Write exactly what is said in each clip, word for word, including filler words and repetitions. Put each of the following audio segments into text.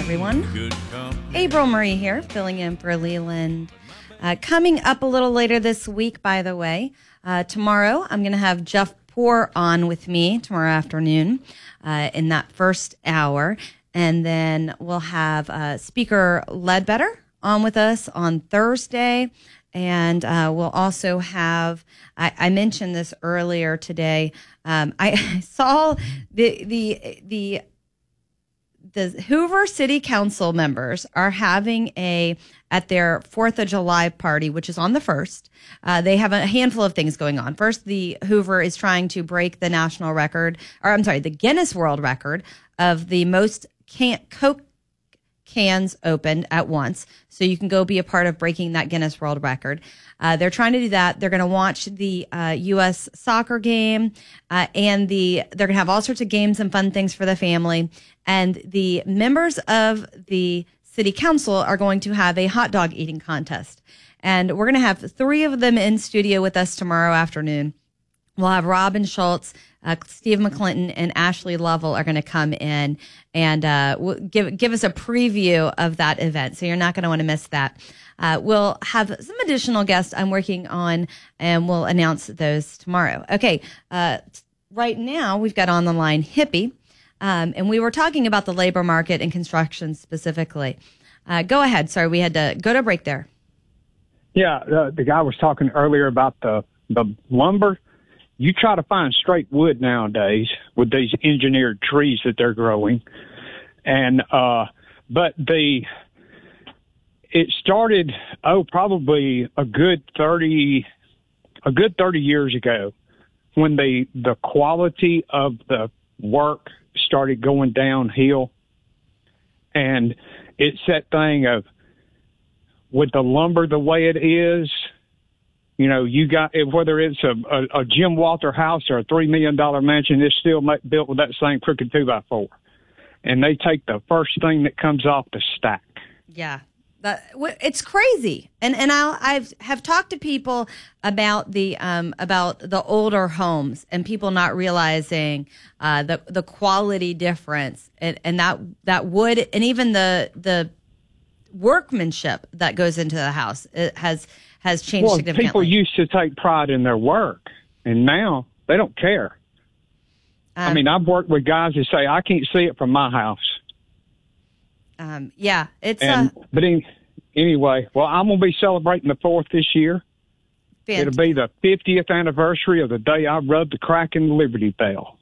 everyone. April Marie here, filling in for Leland. Uh, coming up a little later this week, by the way, uh, tomorrow I'm going to have Jeff Poor on with me tomorrow afternoon uh, in that first hour. And then we'll have uh, Speaker Ledbetter on with us on Thursday. And uh, we'll also have, I, I mentioned this earlier today, um, I saw the the the the Hoover City Council members are having a, at their fourth of July party, which is on the first, uh, they have a handful of things going on. First, the Hoover is trying to break the national record, or I'm sorry, the Guinness World Record of the most can, Coke cans opened at once. So you can go be a part of breaking that Guinness World Record. Uh, they're trying to do that. They're going to watch the uh, U S soccer game, uh, and the they're going to have all sorts of games and fun things for the family. And the members of the city council are going to have a hot dog eating contest. And we're going to have three of them in studio with us tomorrow afternoon. We'll have Robin Schultz, uh, Steve McClinton, and Ashley Lovell are going to come in and uh, we'll give give us a preview of that event. So you're not going to want to miss that. Uh, we'll have some additional guests I'm working on, and we'll announce those tomorrow. Okay, uh, right now we've got on the line Hippie, um, and we were talking about the labor market and construction specifically. Uh, go ahead. Sorry, we had to go to break there. Yeah, uh, the guy was talking earlier about the the lumber. You try to find straight wood nowadays with these engineered trees that they're growing. And, uh, but the, it started, oh, probably a good thirty, a good thirty years ago when the, the quality of the work started going downhill. And it's that thing of, with the lumber the way it is, you know, you got, whether it's a, a, a Jim Walter house or a three million dollars mansion, it's still built with that same crooked two by four. And they take the first thing that comes off the stack. Yeah, that, it's crazy. And and I I've have talked to people about the um about the older homes and people not realizing uh, the the quality difference and, and that that wood and even the the workmanship that goes into the house it has. has changed well, significantly. People used to take pride in their work, and now they don't care. Um, I mean, I've worked with guys who say, I can't see it from my house. Um, yeah, it's... And, uh, but in, anyway, well, I'm going to be celebrating the fourth this year. Fantastic. It'll be the fiftieth anniversary of the day I rubbed the crack in the Liberty Bell.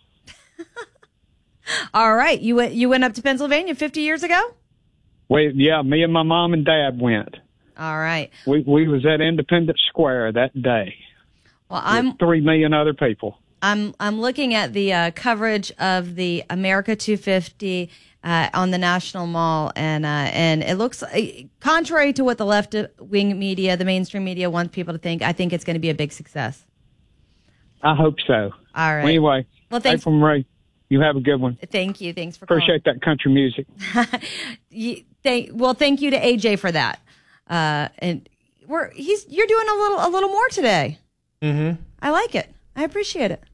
All right. You went, you went up to Pennsylvania fifty years ago? Well, yeah, me and my mom and dad went. All right. We we was at Independence Square that day. Well, I'm three million other people. I'm I'm looking at the uh, coverage of the America two fifty uh, on the National Mall, and uh, and it looks uh, contrary to what the left wing media, the mainstream media, wants people to think. I think it's going to be a big success. I hope so. All right. Well, anyway, well, thanks. April Marie, you have a good one. Thank you. Thanks for appreciate calling. that country music. you, thank, well, thank you to A J for that. Uh, and we're he's you're doing a little a little more today. Mm-hmm. I like it. I appreciate it.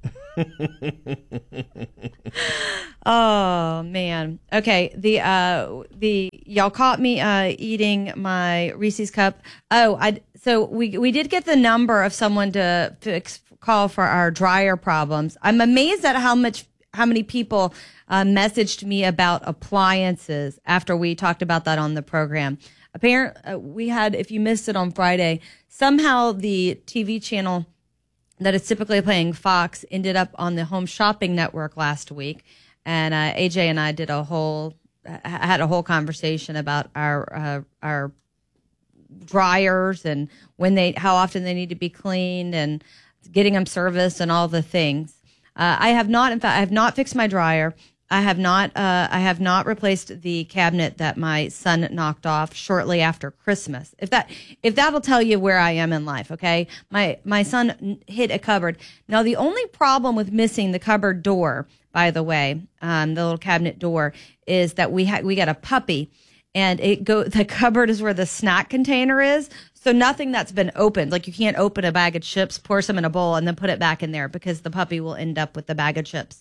Oh man. Okay. The uh the y'all caught me uh eating my Reese's cup. Oh, I so we we did get the number of someone to fix call for our dryer problems. I'm amazed at how much how many people uh, messaged me about appliances after we talked about that on the program. Apparently, uh, we had, if you missed it on Friday, somehow the T V channel that is typically playing Fox ended up on the Home Shopping Network last week. And uh, A J and I did a whole, had a whole conversation about our uh, our dryers and when they, how often they need to be cleaned and getting them serviced and all the things. Uh, I have not, in fact, I have not fixed my dryer. I have not. Uh, I have not replaced the cabinet that my son knocked off shortly after Christmas. If that, if that'll tell you where I am in life, okay. My my son hit a cupboard. Now the only problem with missing the cupboard door, by the way, um, the little cabinet door, is that we had we got a puppy, and it go the cupboard is where the snack container is. So nothing that's been opened, like you can't open a bag of chips, pour some in a bowl, and then put it back in there because the puppy will end up with the bag of chips.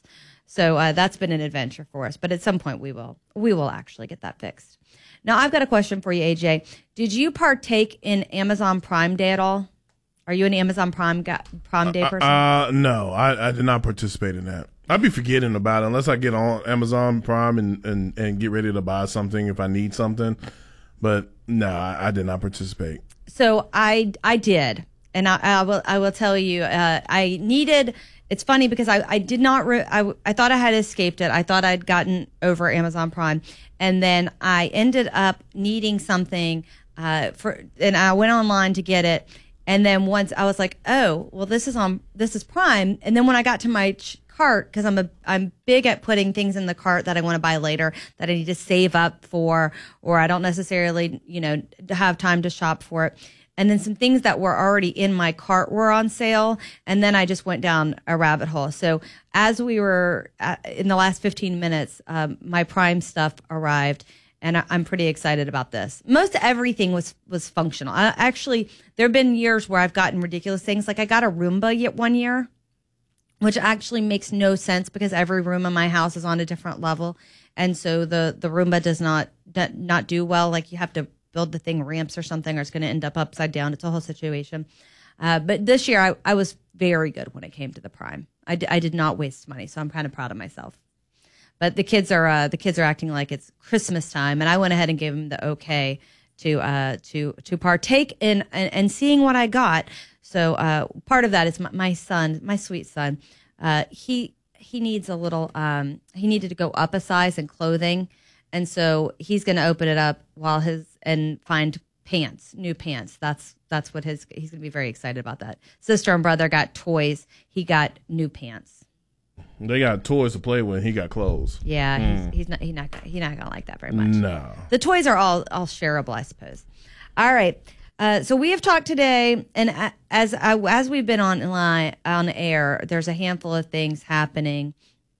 So uh, that's been an adventure for us. But at some point we will we will actually get that fixed. Now I've got a question for you, A J. Did you partake in Amazon Prime Day at all? Are you an Amazon Prime guy, Prime Day person? Uh, uh no, I, I did not participate in that. I'd be forgetting about it unless I get on Amazon Prime and, and, and get ready to buy something if I need something. But no, I, I did not participate. So I I did, and I, I will I will tell you uh, I needed. It's funny because I, I did not re- I I thought I had escaped it. I thought I'd gotten over Amazon Prime, and then I ended up needing something uh, for, and I went online to get it. And then once I was like, oh, well, this is on this is Prime. And then when I got to my ch- cart, because I'm a I'm big at putting things in the cart that I want to buy later, that I need to save up for, or I don't necessarily, you know, have time to shop for it. And then some things that were already in my cart were on sale, and then I just went down a rabbit hole. So as we were at, in the last fifteen minutes, um, my Prime stuff arrived, and I, I'm pretty excited about this. Most everything was was functional. I, actually, there have been years where I've gotten ridiculous things. Like I got a Roomba yet one year, which actually makes no sense because every room in my house is on a different level. And so the, the Roomba does not not do well. Like you have to build the thing ramps or something, or it's going to end up upside down. It's a whole situation. Uh, but this year I, I was very good when it came to the Prime. I, d- I did not waste money, so I'm kind of proud of myself. But the kids are uh, the kids are acting like it's Christmas time, and I went ahead and gave them the okay to uh, to to partake in and, and seeing what I got. So uh, part of that is my, my son, my sweet son. Uh, he he needs a little. Um, he needed to go up a size in clothing, and so he's going to open it up while his and find pants, new pants. That's that's what his. He's going to be very excited about that. Sister and brother got toys. He got new pants. They got toys to play with. He got clothes. Yeah, mm. he's, he's not. He's not. He's not going to like that very much. No, the toys are all all shareable, I suppose. All right. Uh, so we have talked today, and as as we've been on line, on air, there's a handful of things happening.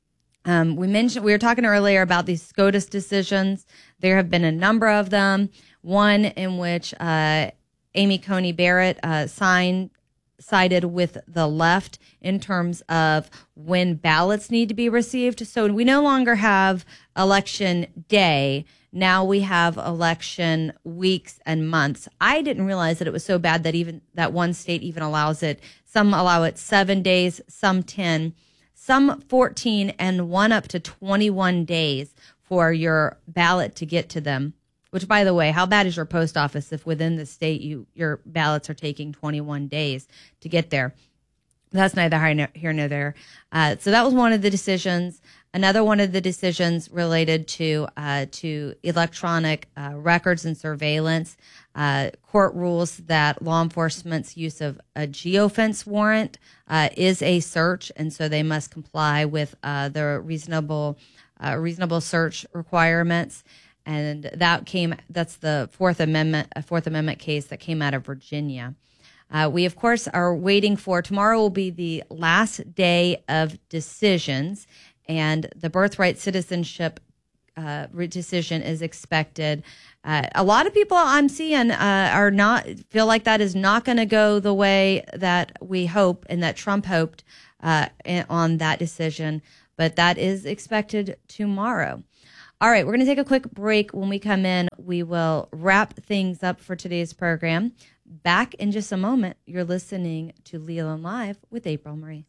Um, we mentioned we were talking earlier about these SCOTUS decisions. There have been a number of them. One in which uh, Amy Coney Barrett uh, signed sided with the left in terms of when ballots need to be received. So we no longer have election day. Now we have election weeks and months. I didn't realize that it was so bad that even that one state even allows it. Some allow it seven days, some ten, some fourteen, and one up to twenty-one days for your ballot to get to them. Which, by the way, how bad is your post office if within the state you your ballots are taking twenty-one days to get there? That's neither here nor there. Uh, so that was one of the decisions. Another one of the decisions related to uh, to electronic uh, records and surveillance. Uh, court rules that law enforcement's use of a geofence warrant uh, is a search, and so they must comply with uh, the reasonable uh, reasonable search requirements. And that came. That's the Fourth Amendment, a Fourth Amendment case that came out of Virginia. Uh, we, of course, are waiting for tomorrow will be the last day of decisions, and the birthright citizenship uh, decision is expected. Uh, a lot of people I'm seeing uh, are not feel like that is not going to go the way that we hope and that Trump hoped uh, on that decision, but that is expected tomorrow. All right, we're going to take a quick break. When we come in, we will wrap things up for today's program. Back in just a moment, you're listening to Leland Live with April Marie.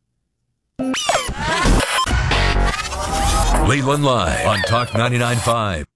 Leland Live on Talk ninety-nine point five.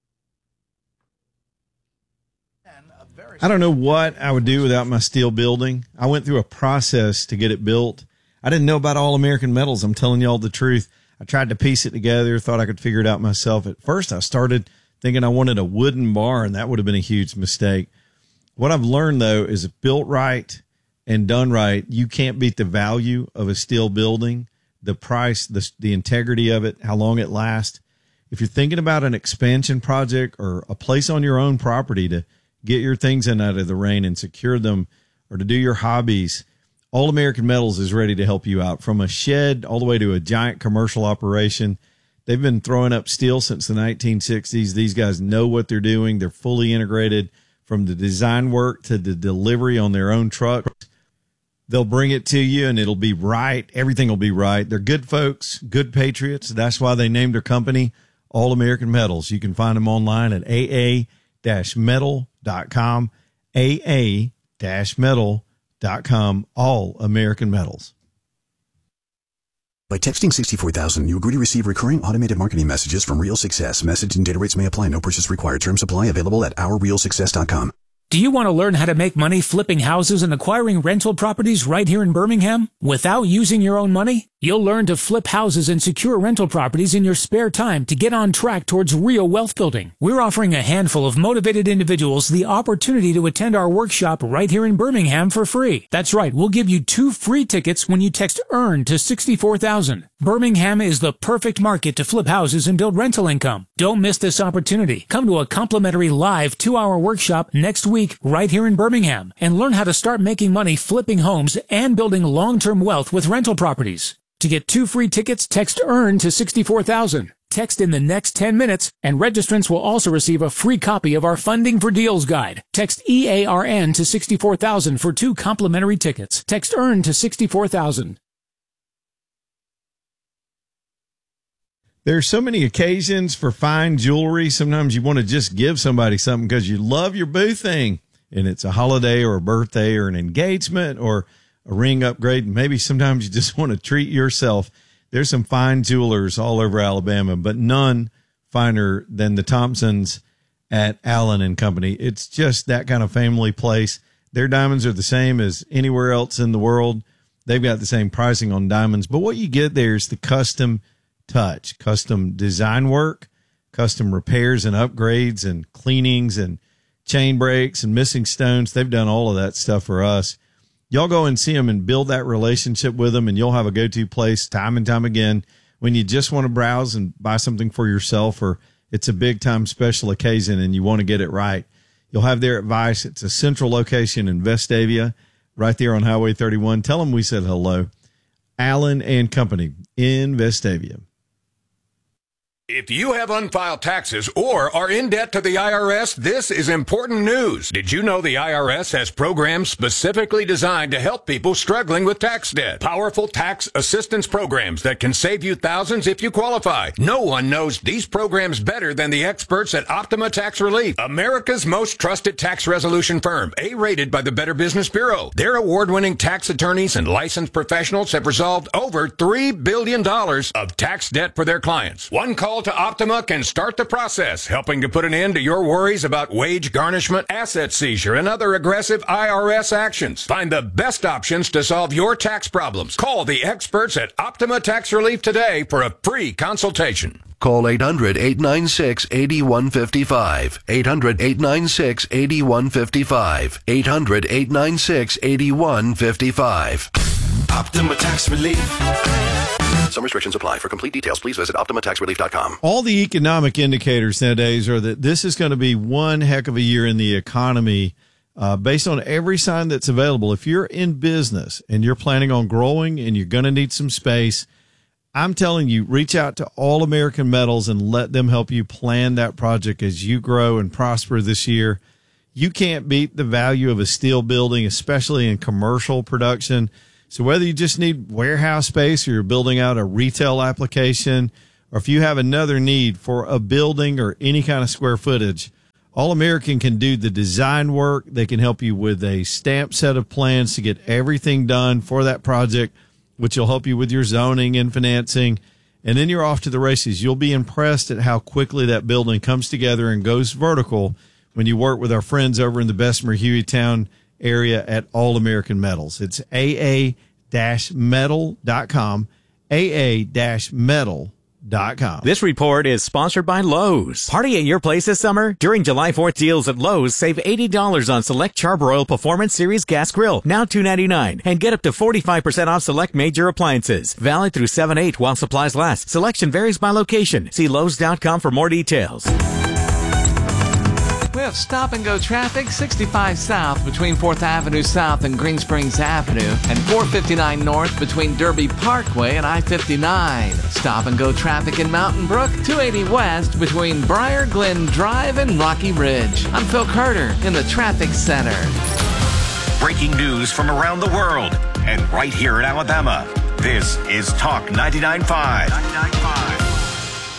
I don't know what I would do without my steel building. I went through a process to get it built. I didn't know about All American Metals. I'm telling y'all the truth. I tried to piece it together, thought I could figure it out myself. At first, I started thinking I wanted a wooden bar, and that would have been a huge mistake. What I've learned, though, is if built right and done right, you can't beat the value of a steel building, the price, the, the integrity of it, how long it lasts. If you're thinking about an expansion project or a place on your own property to get your things in out of the rain and secure them, or to do your hobbies, All American Metals is ready to help you out. From a shed all the way to a giant commercial operation, they've been throwing up steel since the nineteen sixties. These guys know what they're doing. They're fully integrated from the design work to the delivery on their own trucks. They'll bring it to you and it'll be right. Everything will be right. They're good folks, good patriots. That's why they named their company All American Metals. You can find them online at a a metal dot com, a a metal dot com, All American Metals. By texting sixty-four thousand, you agree to receive recurring automated marketing messages from Real Success. Message and data rates may apply. No purchase required. Terms apply. Available at our real success dot com. Do you want to learn how to make money flipping houses and acquiring rental properties right here in Birmingham without using your own money? You'll learn to flip houses and secure rental properties in your spare time to get on track towards real wealth building. We're offering a handful of motivated individuals the opportunity to attend our workshop right here in Birmingham for free. That's right, we'll give you two free tickets when you text EARN to sixty-four thousand. Birmingham is the perfect market to flip houses and build rental income. Don't miss this opportunity. Come to a complimentary live two-hour workshop next week right here in Birmingham and learn how to start making money flipping homes and building long-term wealth with rental properties. To get two free tickets, text EARN to sixty-four thousand. Text in the next ten minutes, and registrants will also receive a free copy of our Funding for Deals guide. Text E A R N to sixty-four thousand for two complimentary tickets. Text EARN to sixty-four thousand. There's so many occasions for fine jewelry. Sometimes you want to just give somebody something because you love your boo thing, and it's a holiday or a birthday or an engagement or a ring upgrade. Maybe sometimes you just want to treat yourself. There's some fine jewelers all over Alabama, but none finer than the Thompsons at Allen and Company. It's just that kind of family place. Their diamonds are the same as anywhere else in the world. They've got the same pricing on diamonds, but what you get there is the custom touch, custom design work, custom repairs and upgrades and cleanings and chain breaks and missing stones. They've done all of that stuff for us. Y'all go and see them and build that relationship with them, and you'll have a go-to place time and time again when you just want to browse and buy something for yourself, or it's a big-time special occasion and you want to get it right. You'll have their advice. It's a central location in Vestavia, right there on Highway thirty-one. Tell them we said hello. Allen and Company in Vestavia. If you have unfiled taxes or are in debt to the I R S, this is important news. Did you know the I R S has programs specifically designed to help people struggling with tax debt? Powerful tax assistance programs that can save you thousands if you qualify. No one knows these programs better than the experts at Optima Tax Relief, America's most trusted tax resolution firm, A-rated by the Better Business Bureau. Their award-winning tax attorneys and licensed professionals have resolved over three billion dollars of tax debt for their clients. One call to Optima can start the process, helping to put an end to your worries about wage garnishment, asset seizure, and other aggressive I R S actions. Find the best options to solve your tax problems. Call the experts at Optima Tax Relief today for a free consultation. Call eight hundred, eight nine six, eight one five five. eight hundred, eight nine six, eight one five five. eight hundred, eight nine six, eight one five five. Optima Tax Relief. Some restrictions apply. For complete details, please visit optima tax relief dot com. All the economic indicators nowadays are that this is going to be one heck of a year in the economy, uh, based on every sign that's available. If you're in business and you're planning on growing and you're going to need some space, I'm telling you, reach out to All American Metals and let them help you plan that project as you grow and prosper this year. You can't beat the value of a steel building, especially in commercial production. So whether you just need warehouse space or you're building out a retail application, or if you have another need for a building or any kind of square footage, All American can do the design work. They can help you with a stamped set of plans to get everything done for that project, which will help you with your zoning and financing. And then you're off to the races. You'll be impressed at how quickly that building comes together and goes vertical when you work with our friends over in the Bessemer Hueytown area at All American Metals. It's A A metal dot com, A A metal dot com. This report is sponsored by Lowe's. Party at your place this summer? During July fourth deals at Lowe's, save eighty dollars on select Charbroil Performance Series gas grill, now two ninety-nine, and get up to forty-five percent off select major appliances. Valid through seven eight while supplies last. Selection varies by location. See Lowe's dot com for more details. We have stop-and-go traffic sixty-five south between fourth Avenue South and Green Springs Avenue, and four fifty-nine north between Derby Parkway and I fifty-nine. Stop-and-go traffic in Mountain Brook, two eighty west between Briar Glen Drive and Rocky Ridge. I'm Phil Carter in the Traffic Center. Breaking news from around the world. and right here in Alabama. This is Talk ninety-nine point five.